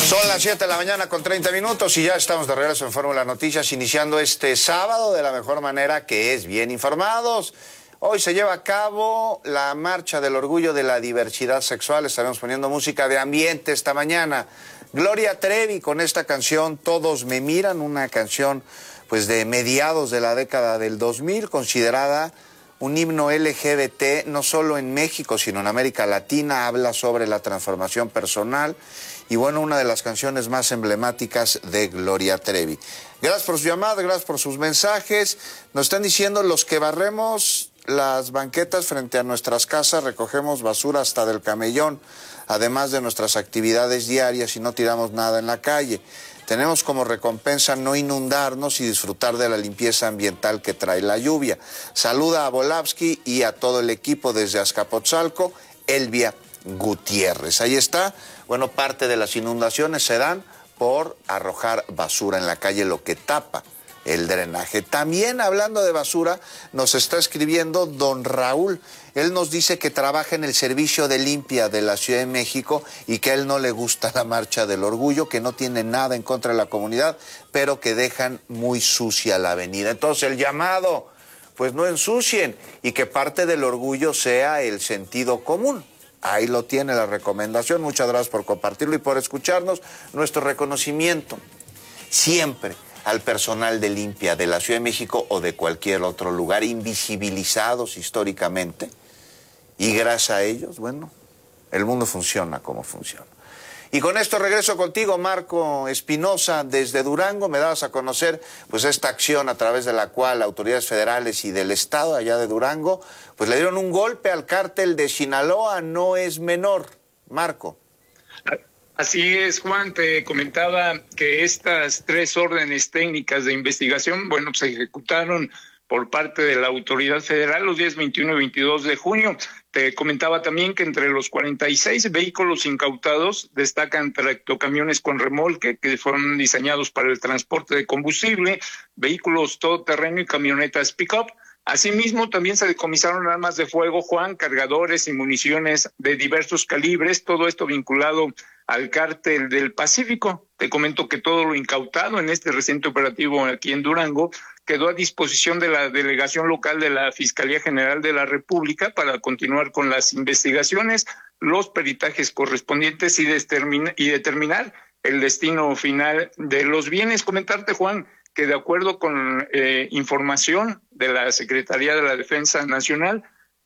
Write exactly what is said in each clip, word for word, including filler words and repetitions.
Son las siete de la mañana con treinta minutos y ya estamos de regreso en Fórmula Noticias, iniciando este sábado de la mejor manera, que es bien informados. Hoy se lleva a cabo la Marcha del Orgullo de la Diversidad Sexual. Estaremos poniendo música de ambiente esta mañana. Gloria Trevi con esta canción, Todos me miran, una canción pues de mediados de la década del dos mil, considerada un himno L G B T, no solo en México, sino en América Latina. Habla sobre la transformación personal y, bueno, una de las canciones más emblemáticas de Gloria Trevi. Gracias por sus llamadas, gracias por sus mensajes. Nos están diciendo: los que barremos las banquetas frente a nuestras casas, recogemos basura hasta del camellón, además de nuestras actividades diarias, y no tiramos nada en la calle. Tenemos como recompensa no inundarnos y disfrutar de la limpieza ambiental que trae la lluvia. Saluda a Volavsky y a todo el equipo desde Azcapotzalco, Elvia Gutiérrez. Ahí está. Bueno, parte de las inundaciones se dan por arrojar basura en la calle, lo que tapa el drenaje. También, hablando de basura, nos está escribiendo don Raúl. Él nos dice que trabaja en el servicio de limpia de la Ciudad de México y que a él no le gusta la Marcha del Orgullo, que no tiene nada en contra de la comunidad, pero que dejan muy sucia la avenida. Entonces el llamado, pues no ensucien, y que parte del orgullo sea el sentido común. Ahí lo tiene la recomendación. Muchas gracias por compartirlo y por escucharnos. Nuestro reconocimiento siempre al personal de limpia de la Ciudad de México o de cualquier otro lugar, invisibilizados históricamente, y gracias a ellos, bueno, el mundo funciona como funciona. Y con esto regreso contigo, Marco Espinosa, desde Durango. Me dabas a conocer pues esta acción a través de la cual autoridades federales y del estado allá de Durango pues le dieron un golpe al cártel de Sinaloa. No es menor, Marco. Así es, Juan, te comentaba que estas tres órdenes técnicas de investigación, bueno, se ejecutaron por parte de la autoridad federal los días veintiuno y veintidós de junio. Te comentaba también que entre los cuarenta y seis vehículos incautados destacan tractocamiones con remolque que fueron diseñados para el transporte de combustible, vehículos todoterreno y camionetas pick-up. Asimismo, también se decomisaron armas de fuego, Juan, cargadores y municiones de diversos calibres, todo esto vinculado al cártel del Pacífico. Te comento que todo lo incautado en este reciente operativo aquí en Durango quedó a disposición de la delegación local de la Fiscalía General de la República para continuar con las investigaciones, los peritajes correspondientes y, determin- y determinar el destino final de los bienes. Comentarte, Juan, que de acuerdo con eh, información de la Secretaría de la Defensa Nacional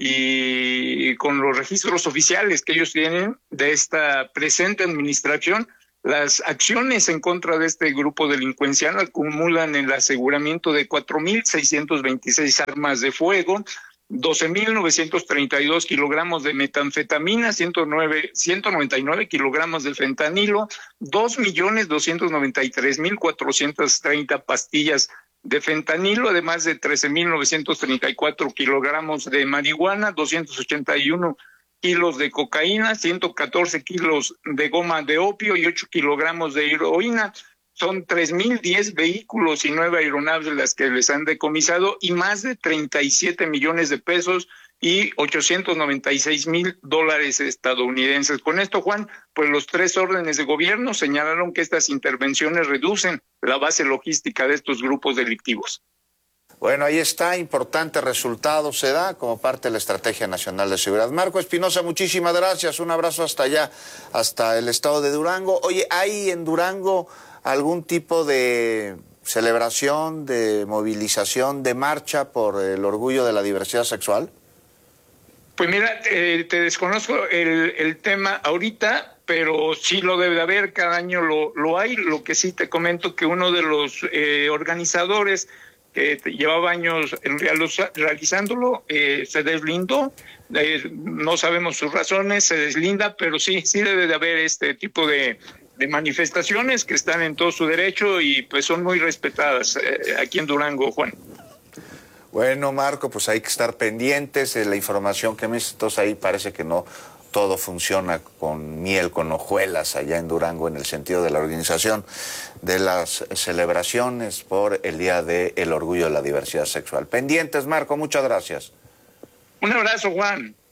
y con los registros oficiales que ellos tienen de esta presente administración, las acciones en contra de este grupo delincuencial acumulan el aseguramiento de cuatro mil seiscientas veintiséis armas de fuego, doce mil novecientos treinta y dos kilogramos de metanfetamina, ciento noventa y nueve kilogramos de fentanilo, dos millones doscientos noventa y tres mil cuatrocientas treinta pastillas de fentanilo, además de trece mil novecientos treinta y cuatro kilogramos de marihuana, doscientos ochenta y uno kilos de cocaína, ciento catorce kilos de goma de opio y ocho kilogramos de heroína. Son tres mil diez vehículos y nueve aeronaves las que les han decomisado y más de treinta y siete millones de pesos y ochocientos noventa y seis mil dólares estadounidenses. Con esto, Juan, pues los tres órdenes de gobierno señalaron que estas intervenciones reducen la base logística de estos grupos delictivos. Bueno, ahí está, importante resultado se da como parte de la Estrategia Nacional de Seguridad. Marco Espinosa, muchísimas gracias, un abrazo hasta allá, hasta el estado de Durango. Oye, ¿hay en Durango algún tipo de celebración, de movilización, de marcha por el orgullo de la diversidad sexual? Pues mira, eh, te desconozco el, el tema ahorita, pero sí lo debe de haber, cada año lo, lo hay. Lo que sí te comento que uno de los eh, organizadores que llevaba años realizándolo, eh, se deslindó, eh, no sabemos sus razones, se deslinda, pero sí, sí debe de haber este tipo de, de manifestaciones que están en todo su derecho y pues son muy respetadas eh, aquí en Durango, Juan. Bueno, Marco, pues hay que estar pendientes de la información que me entonces ahí parece que no todo funciona con miel, con hojuelas allá en Durango en el sentido de la organización de las celebraciones por el Día del Orgullo de la Diversidad Sexual. Pendientes, Marco, muchas gracias. Un abrazo, Juan.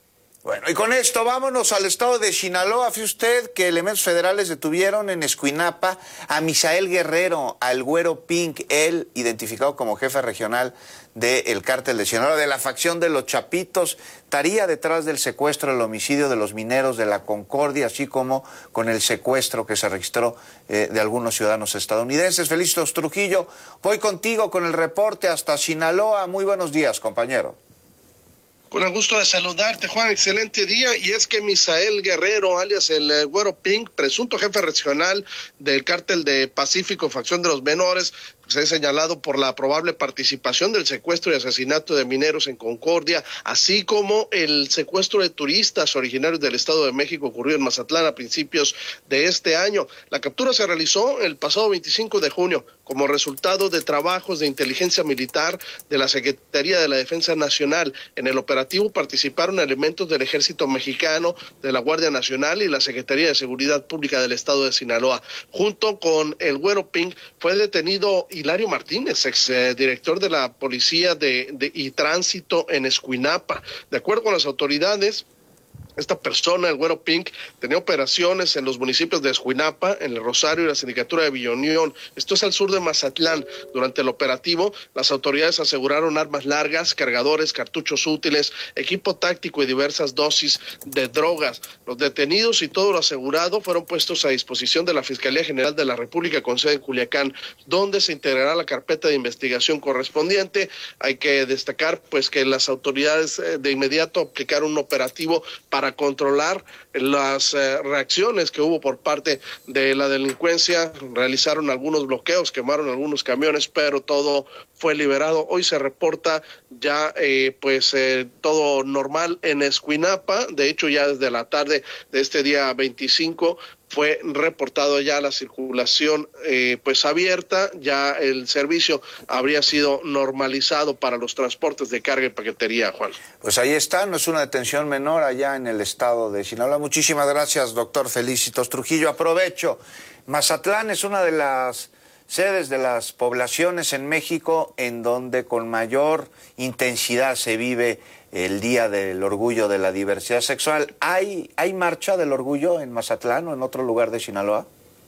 Bueno, y con esto vámonos al estado de Sinaloa. Fíjese usted que elementos federales detuvieron en Escuinapa a Misael Guerrero, al Güero Pink, él identificado como jefe regional del cártel de Sinaloa, de la facción de los Chapitos, estaría detrás del secuestro, el homicidio de los mineros de la Concordia, así como con el secuestro que se registró eh, de algunos ciudadanos estadounidenses. Felicitos Trujillo, voy contigo con el reporte hasta Sinaloa. Muy buenos días, compañero. Con el gusto de saludarte, Juan, excelente día. Y es que Misael Guerrero, alias el eh, Güero Pink, presunto jefe regional del cártel de Pacífico, facción de los menores, se ha señalado por la probable participación del secuestro y asesinato de mineros en Concordia, así como el secuestro de turistas originarios del Estado de México ocurrido en Mazatlán a principios de este año. La captura se realizó el pasado veinticinco de junio como resultado de trabajos de inteligencia militar de la Secretaría de la Defensa Nacional. En el operativo participaron elementos del Ejército Mexicano, de la Guardia Nacional y la Secretaría de Seguridad Pública del Estado de Sinaloa. Junto con el Güero Pink fue detenido Hilario Martínez, ex eh, director de la Policía de, de y Tránsito en Escuinapa. De acuerdo con las autoridades, esta persona, el Güero Pink, tenía operaciones en los municipios de Escuinapa, en el Rosario y la Sindicatura de Villa Unión. Esto es al sur de Mazatlán. Durante el operativo, las autoridades aseguraron armas largas, cargadores, cartuchos útiles, equipo táctico y diversas dosis de drogas. Los detenidos y todo lo asegurado fueron puestos a disposición de la Fiscalía General de la República con sede en Culiacán, donde se integrará la carpeta de investigación correspondiente. Hay que destacar pues que las autoridades de inmediato aplicaron un operativo para para controlar las eh, reacciones que hubo por parte de la delincuencia. Realizaron algunos bloqueos, quemaron algunos camiones, pero todo fue liberado. Hoy se reporta ya eh, pues eh, todo normal en Escuinapa. De hecho, ya desde la tarde de este día veinticinco fue reportado ya la circulación eh, pues abierta, ya el servicio habría sido normalizado para los transportes de carga y paquetería, Juan. Pues ahí está, no es una detención menor allá en el estado de Sinaloa. Muchísimas gracias, doctor Felicitos Trujillo. Aprovecho, Mazatlán es una de las sedes de las poblaciones en México en donde con mayor intensidad se vive el Día del Orgullo de la Diversidad Sexual. ¿Hay, hay marcha del orgullo en Mazatlán o en otro lugar de Sinaloa?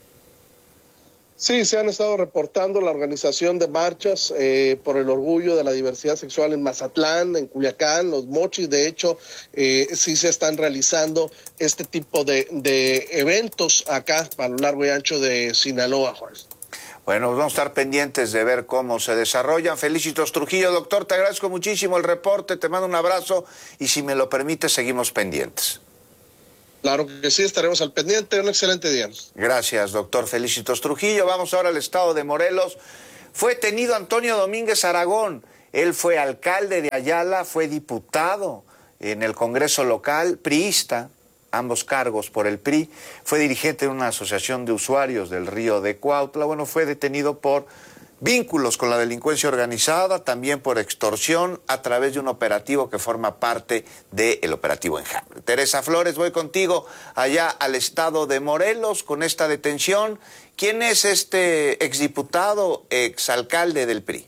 Sí, se han estado reportando la organización de marchas eh, por el orgullo de la diversidad sexual en Mazatlán, en Culiacán, Los Mochis. De hecho, eh, sí se están realizando este tipo de, de eventos acá a lo largo y ancho de Sinaloa, Juan. Bueno, vamos a estar pendientes de ver cómo se desarrollan. Felicitos Trujillo, doctor, te agradezco muchísimo el reporte, te mando un abrazo y si me lo permite seguimos pendientes. Claro que sí, estaremos al pendiente. Un excelente día. Gracias, doctor Felicitos Trujillo. Vamos ahora al estado de Morelos. Fue detenido Antonio Domínguez Aragón. Él fue alcalde de Ayala, fue diputado en el Congreso local, priista, ambos cargos por el P R I, fue dirigente de una asociación de usuarios del río de Cuautla. Bueno, fue detenido por vínculos con la delincuencia organizada, también por extorsión a través de un operativo que forma parte del operativo Enjambre. Teresa Flores, voy contigo allá al estado de Morelos con esta detención. ¿Quién es este exdiputado, exalcalde del P R I?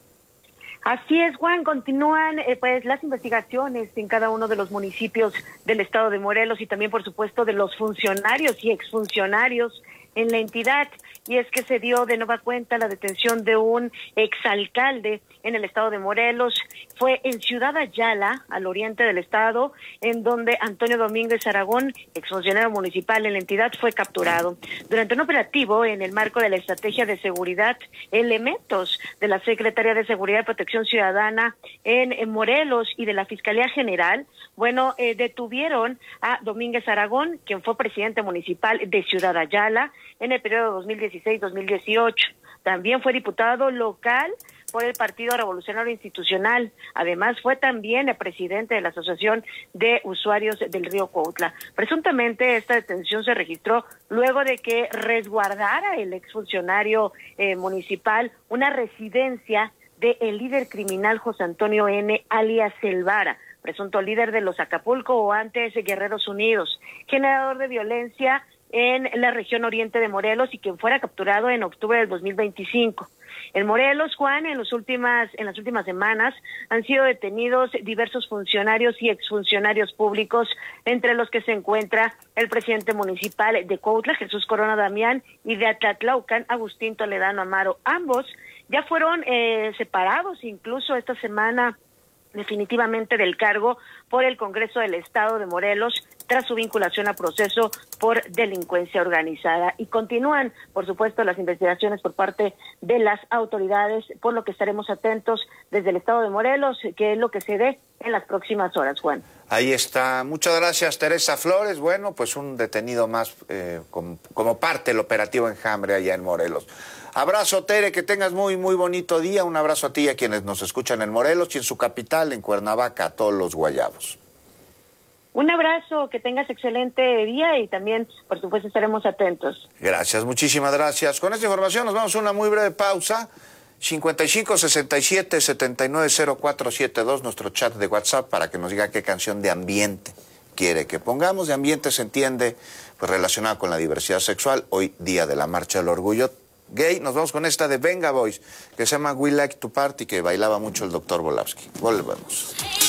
Así es, Juan, continúan eh, pues las investigaciones en cada uno de los municipios del estado de Morelos y también, por supuesto, de los funcionarios y exfuncionarios en la entidad. Y es que se dio de nueva cuenta la detención de un exalcalde en el estado de Morelos. Fue en Ciudad Ayala, al oriente del estado, en donde Antonio Domínguez Aragón, exfuncionario municipal en la entidad, fue capturado. Durante un operativo en el marco de la estrategia de seguridad, elementos de la Secretaría de Seguridad y Protección Ciudadana en, en Morelos y de la Fiscalía General, bueno, eh, detuvieron a Domínguez Aragón, quien fue presidente municipal de Ciudad Ayala en el periodo dos mil dieciséis dos mil dieciocho. También fue diputado local por el Partido Revolucionario Institucional. Además, fue también el presidente de la Asociación de Usuarios del Río Cuautla. Presuntamente, esta detención se registró luego de que resguardara el exfuncionario eh, municipal una residencia del líder criminal José Antonio N., alias Elvara, presunto líder de los Acapulco o antes Guerreros Unidos, generador de violencia en la región oriente de Morelos y quien fuera capturado en octubre del dos mil veinticinco. En Morelos, Juan, en, los últimas, en las últimas semanas han sido detenidos diversos funcionarios y exfuncionarios públicos, entre los que se encuentra el presidente municipal de Cuautla, Jesús Corona Damián, y de Atlatlaucan, Agustín Toledano Amaro. Ambos ya fueron eh, separados incluso esta semana definitivamente del cargo por el Congreso del Estado de Morelos tras su vinculación a proceso por delincuencia organizada. Y continúan, por supuesto, las investigaciones por parte de las autoridades, por lo que estaremos atentos desde el Estado de Morelos, que es lo que se dé en las próximas horas, Juan. Ahí está. Muchas gracias, Teresa Flores. Bueno, pues un detenido más eh, como, como parte del operativo Enjambre allá en Morelos. Abrazo, Tere, que tengas muy, muy bonito día. Un abrazo a ti y a quienes nos escuchan en Morelos y en su capital, en Cuernavaca, a todos los guayabos. Un abrazo, que tengas excelente día y también, por supuesto, estaremos atentos. Gracias, muchísimas gracias. Con esta información nos vamos a una muy breve pausa. cincuenta y cinco, sesenta y siete, setenta y nueve, cero cuatro siete dos, nuestro chat de WhatsApp, para que nos diga qué canción de ambiente quiere que pongamos. De ambiente se entiende, pues, relacionado con la diversidad sexual. Hoy, día de la Marcha del Orgullo Gay. Nos vamos con esta de Venga Boys, que se llama We Like to Party, que bailaba mucho el doctor Volavsky. Volvemos.